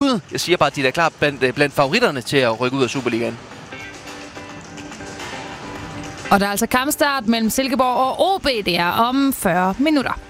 ude. Jeg siger bare, at de er klar blandt favoritterne til at rykke ud af Superligaen. Og der er altså kampstart mellem Silkeborg og OB, det er om 40 minutter.